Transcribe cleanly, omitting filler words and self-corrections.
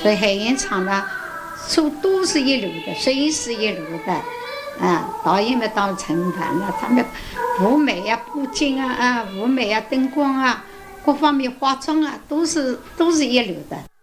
所以海盐厂呢，都是一流的，摄影师一流的，导演们当成团了，他们舞美呀、布景啊、舞美啊、灯光啊，各方面化妆啊，都是一流的。